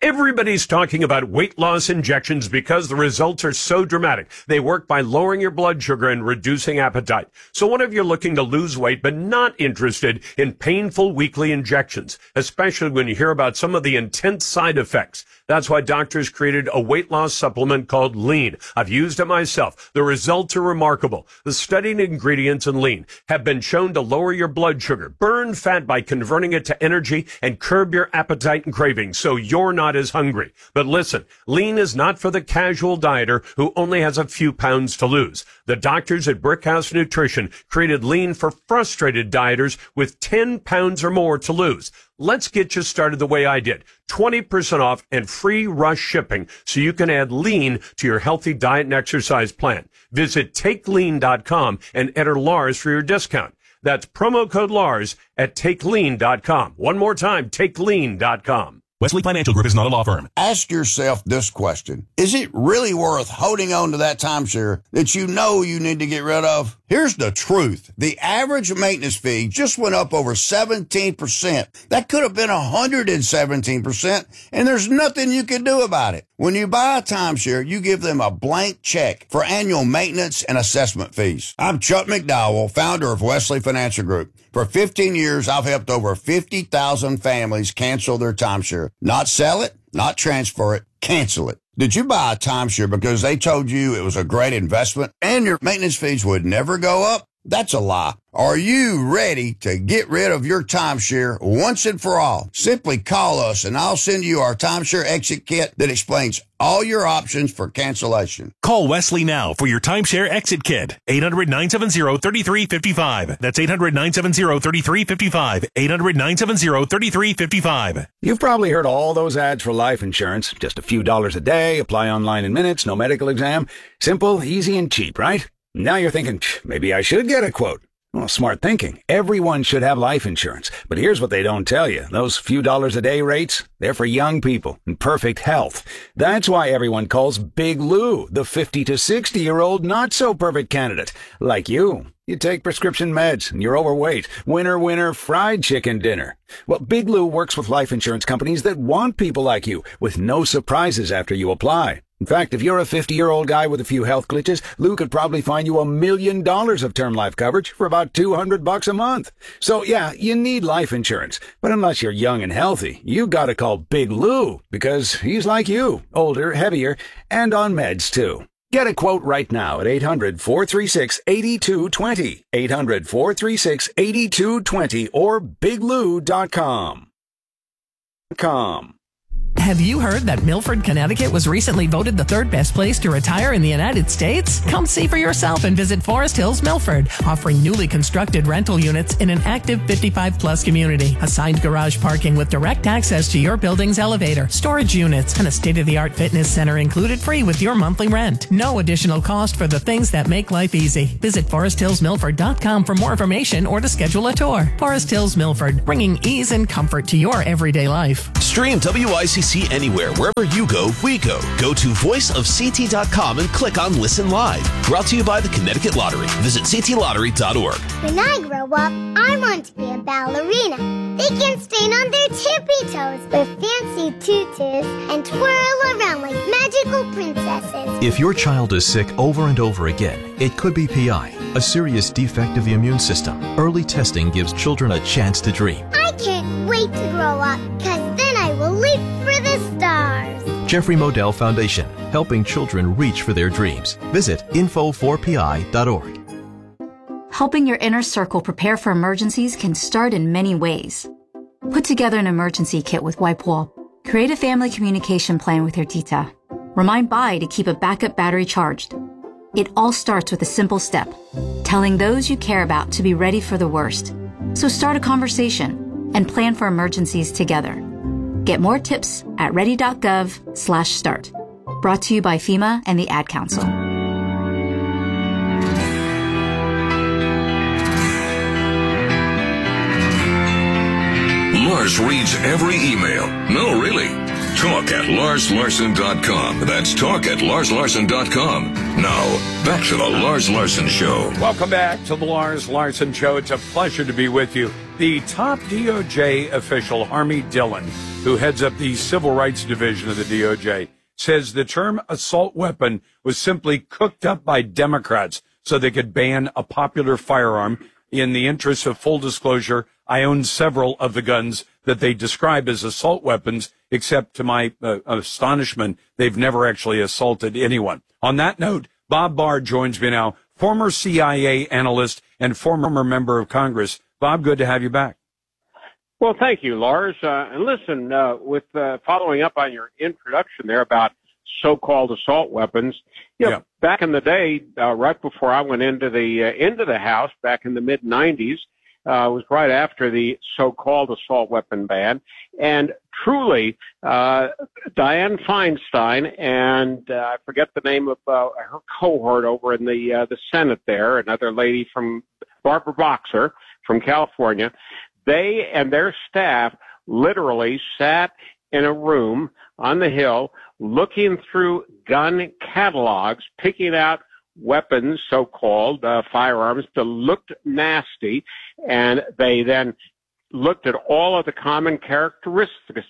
Everybody's talking about weight loss injections because the results are so dramatic. They work by lowering your blood sugar and reducing appetite. So what if you're looking to lose weight but not interested in painful weekly injections, especially when you hear about some of the intense side effects? That's why doctors created a weight loss supplement called Lean. I've used it myself. The results are remarkable. The studied ingredients in Lean have been shown to lower your blood sugar, burn fat by converting it to energy, and curb your appetite and cravings so you're not as hungry. But listen, Lean is not for the casual dieter who only has a few pounds to lose. The doctors at Brickhouse Nutrition created Lean for frustrated dieters with 10 pounds or more to lose. Let's get you started the way I did. 20% off and free rush shipping so you can add Lean to your healthy diet and exercise plan. Visit TakeLean.com and enter Lars for your discount. That's promo code Lars at TakeLean.com. One more time, TakeLean.com. Wesley Financial Group is not a law firm. Ask yourself this question. Is it really worth holding on to that timeshare that you know you need to get rid of? Here's the truth. The average maintenance fee just went up over 17%. That could have been 117%, and there's nothing you can do about it. When you buy a timeshare, you give them a blank check for annual maintenance and assessment fees. I'm Chuck McDowell, founder of Wesley Financial Group. For 15 years, I've helped over 50,000 families cancel their timeshare. Not sell it, not transfer it, cancel it. Did you buy a timeshare because they told you it was a great investment and your maintenance fees would never go up? That's a lie. Are you ready to get rid of your timeshare once and for all? Simply call us and I'll send you our timeshare exit kit that explains all your options for cancellation. Call Wesley now for your timeshare exit kit. 800-970-3355. That's 800-970-3355. 800-970-3355. You've probably heard all those ads for life insurance. Just a few dollars a day, apply online in minutes, no medical exam. Simple, easy, and cheap, right? Now you're thinking, maybe I should get a quote. Well, smart thinking. Everyone should have life insurance. But here's what they don't tell you. Those few dollars a day rates, they're for young people in perfect health. That's why everyone calls Big Lou the 50 to 60-year-old not-so-perfect candidate. Like you. You take prescription meds and you're overweight. Winner, winner, fried chicken dinner. Well, Big Lou works with life insurance companies that want people like you with no surprises after you apply. In fact, if you're a 50-year-old guy with a few health glitches, Lou could probably find you $1 million of term life coverage for about $200 a month. So yeah, you need life insurance. But unless you're young and healthy, you gotta call Big Lou because he's like you, older, heavier, and on meds too. Get a quote right now at 800-436-8220. 800-436-8220 or biglou.com. Have you heard that Milford, Connecticut was recently voted the third best place to retire in the United States? Come see for yourself and visit Forest Hills Milford, offering newly constructed rental units in an active 55-plus community. Assigned garage parking with direct access to your building's elevator, storage units, and a state-of-the-art fitness center included free with your monthly rent. No additional cost for the things that make life easy. Visit ForestHillsMilford.com for more information or to schedule a tour. Forest Hills Milford, bringing ease and comfort to your everyday life. Stream WICC anywhere. Wherever you go, we go. Go to voiceofct.com and click on Listen Live. Brought to you by the Connecticut Lottery. Visit ctlottery.org. When I grow up, I want to be a ballerina. They can stand on their tippy toes with fancy tutus and twirl around like magical princesses. If your child is sick over and over again, it could be PI, a serious defect of the immune system. Early testing gives children a chance to dream. I can't wait to grow up, because then I will leap for the stars. Jeffrey Modell Foundation, helping children reach for their dreams. Visit info4pi.org. Helping your inner circle prepare for emergencies can start in many ways. Put together an emergency kit with WipeWall. Create a family communication plan with your tita. Remind Bai to keep a backup battery charged. It all starts with a simple step, telling those you care about to be ready for the worst. So start a conversation and plan for emergencies together. Get more tips at ready.gov/start. Brought to you by FEMA and the Ad Council. Lars reads every email. No, really. Talk at LarsLarson.com. That's talk at LarsLarson.com. Now, back to the Lars Larson Show. Welcome back to the Lars Larson Show. It's a pleasure to be with you. The top DOJ official, Harmeet Dillon, who heads up the Civil Rights Division of the DOJ, says the term assault weapon was simply cooked up by Democrats so they could ban a popular firearm. In the interest of full disclosure, I own several of the guns that they describe as assault weapons, except to my astonishment, they've never actually assaulted anyone. On that note, Bob Barr joins me now, former CIA analyst and former member of Congress. Bob, good to have you back. Well, thank you, Lars. And listen, with following up on your introduction there about so-called assault weapons, back in the day, right before I went into the House back in the mid '90s, was right after the so-called assault weapon ban, and truly, Dianne Feinstein and I forget the name of her cohort over in the Senate there, another lady from Barbara Boxer from California. They and their staff literally sat in a room on the Hill looking through gun catalogs, picking out weapons, so-called firearms, that looked nasty, and they then looked at all of the common characteristics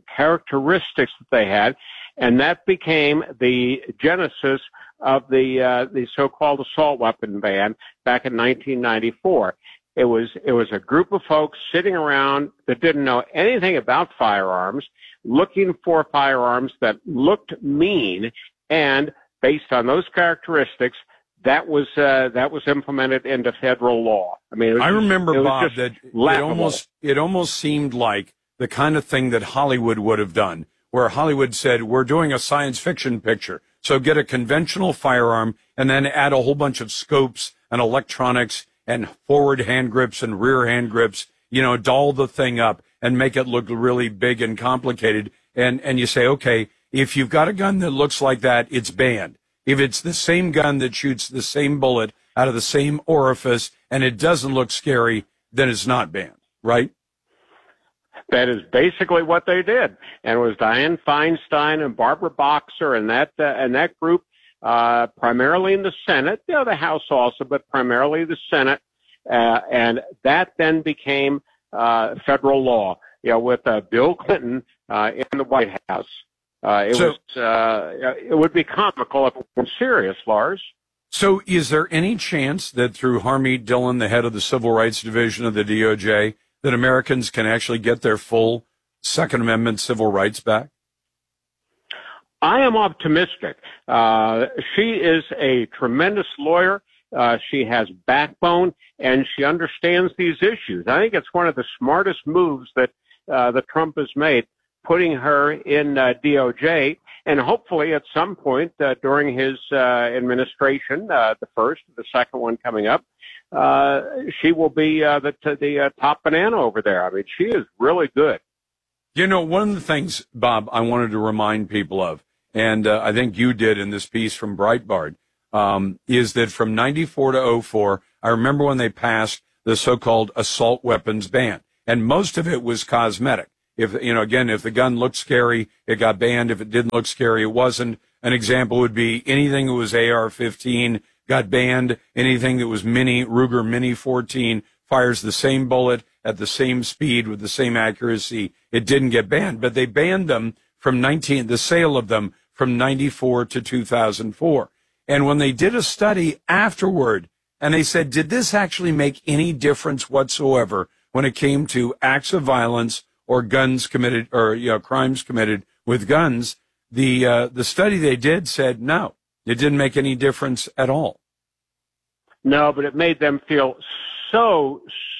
that they had, and that became the genesis of the so-called assault weapon ban back in 1994. It was a group of folks sitting around that didn't know anything about firearms, looking for firearms that looked mean, and based on those characteristics, that was implemented into federal law. I mean, I remember, Bob, that it almost seemed like the kind of thing that Hollywood would have done, where Hollywood said, we're doing a science fiction picture, so get a conventional firearm and then add a whole bunch of scopes and electronics and forward hand grips and rear hand grips, doll the thing up and make it look really big and complicated. And you say, okay, if you've got a gun that looks like that, it's banned. If it's the same gun that shoots the same bullet out of the same orifice and it doesn't look scary, then it's not banned, right? That is basically what they did. And it was Dianne Feinstein and Barbara Boxer and that group, primarily in the Senate, the House also, but primarily the Senate. And that then became federal law, with Bill Clinton in the White House. It would be comical if it were serious, Lars. So is there any chance that through Harmeet Dillon, the head of the Civil Rights Division of the DOJ, that Americans can actually get their full Second Amendment civil rights back? I am optimistic. She is a tremendous lawyer. She has backbone, and she understands these issues. I think it's one of the smartest moves that Trump has made, putting her in DOJ, and hopefully at some point during his administration, the second one coming up, she will be the top banana over there. I mean, she is really good. One of the things, Bob, I wanted to remind people of, and I think you did in this piece from Breitbart, is that from 94 to 04, I remember when they passed the so-called assault weapons ban, and most of it was cosmetic. If the gun looked scary, it got banned. If it didn't look scary, it wasn't. An example would be anything that was AR-15 got banned. Anything that was Ruger Mini 14 fires the same bullet at the same speed with the same accuracy. It didn't get banned, but they banned them the sale of them from 94 to 2004. And when they did a study afterward, and they said, did this actually make any difference whatsoever when it came to acts of violence or guns committed, or crimes committed with guns? The study they did said no, it didn't make any difference at all. No, but it made them feel so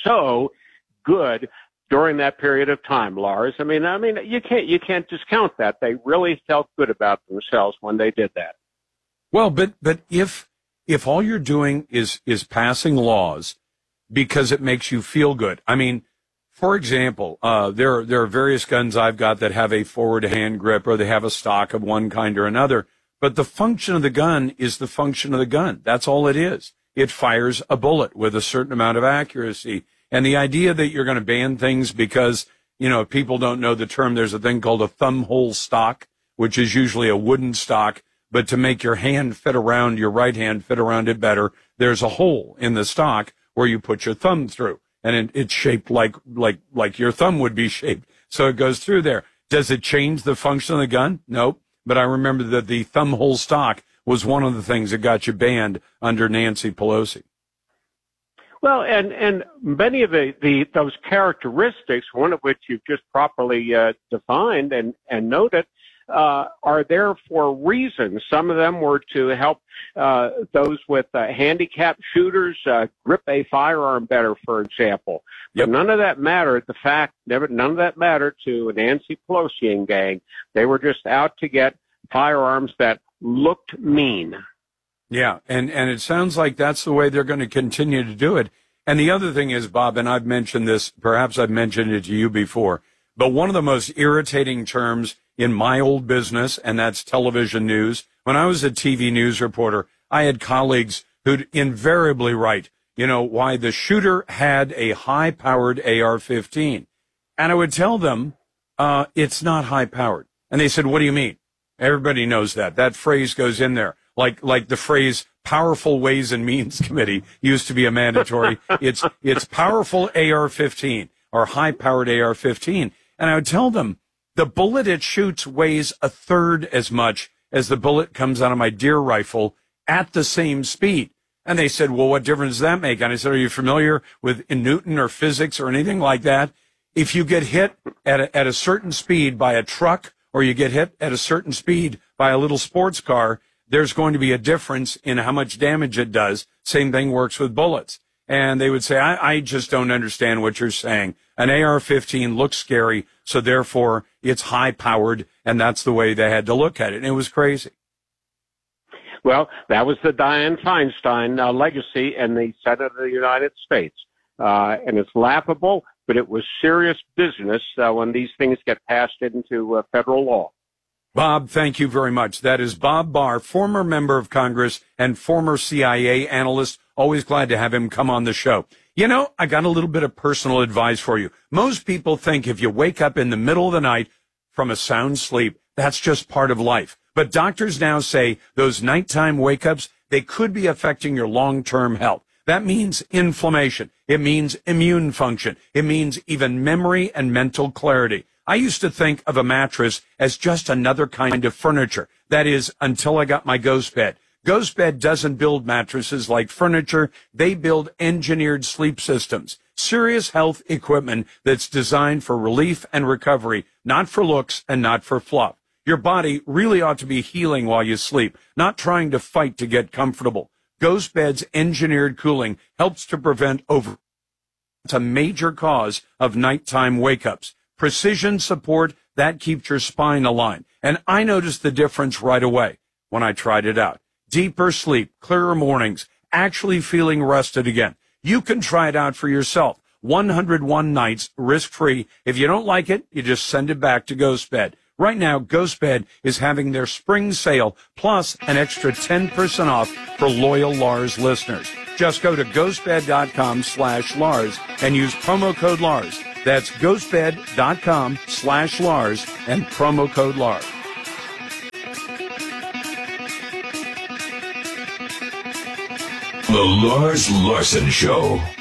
good during that period of time, Lars. I mean, you can't discount that. They really felt good about themselves when they did that. Well, but if all you're doing is passing laws because it makes you feel good, I mean. For example, there are various guns I've got that have a forward hand grip or they have a stock of one kind or another, but the function of the gun is the function of the gun. That's all it is. It fires a bullet with a certain amount of accuracy. And the idea that you're going to ban things because, people don't know the term, there's a thing called a thumb hole stock, which is usually a wooden stock, but to make your hand fit around, your right hand fit around it better, there's a hole in the stock where you put your thumb through. and it's shaped like your thumb would be shaped. So it goes through there. Does it change the function of the gun? Nope. But I remember that the thumb hole stock was one of the things that got you banned under Nancy Pelosi. Well, and many of those characteristics, one of which you've just properly defined and noted, are there for reasons. Some of them were to help those with handicapped shooters grip a firearm better, for example. But none of that mattered. None of that mattered to Nancy Pelosi and gang. They were just out to get firearms that looked mean. Yeah, and it sounds like that's the way they're going to continue to do it. And the other thing is, Bob, and I've mentioned this, perhaps I've mentioned it to you before, but one of the most irritating terms in my old business, and that's television news. When I was a TV news reporter, I had colleagues who'd invariably write, why the shooter had a high-powered AR-15. And I would tell them, it's not high-powered. And they said, what do you mean? Everybody knows that. That phrase goes in there. Like the phrase Powerful Ways and Means Committee used to be a mandatory. It's powerful AR-15 or high-powered AR-15. And I would tell them, the bullet it shoots weighs a third as much as the bullet comes out of my deer rifle at the same speed. And they said, well, what difference does that make? And I said, are you familiar with Newton or physics or anything like that? If you get hit at a certain speed by a truck, or you get hit at a certain speed by a little sports car, there's going to be a difference in how much damage it does. Same thing works with bullets. And they would say, I just don't understand what you're saying. An AR-15 looks scary, so therefore it's high-powered, and that's the way they had to look at it. And it was crazy. Well, that was the Dianne Feinstein legacy in the Senate of the United States. And it's laughable, but it was serious business when these things get passed into federal law. Bob, thank you very much. That is Bob Barr, former member of Congress and former CIA analyst. Always glad to have him come on the show. I got a little bit of personal advice for you. Most people think if you wake up in the middle of the night from a sound sleep, that's just part of life. But doctors now say those nighttime wake-ups, they could be affecting your long-term health. That means inflammation. It means immune function. It means even memory and mental clarity. I used to think of a mattress as just another kind of furniture. That is, until I got my Ghost Bed. Ghost Bed doesn't build mattresses like furniture. They build engineered sleep systems. Serious health equipment that's designed for relief and recovery, not for looks and not for fluff. Your body really ought to be healing while you sleep, not trying to fight to get comfortable. Ghost Bed's engineered cooling helps to prevent overheating. It's a major cause of nighttime wake-ups. Precision support, that keeps your spine aligned. And I noticed the difference right away when I tried it out. Deeper sleep, clearer mornings, actually feeling rested again. You can try it out for yourself. 101 nights, risk-free. If you don't like it, you just send it back to Ghost Bed. Right now, Ghost Bed is having their spring sale, plus an extra 10% off for loyal Lars listeners. Just go to ghostbed.com/Lars and use promo code Lars. That's ghostbed.com/Lars and promo code Lars. The Lars Larson Show.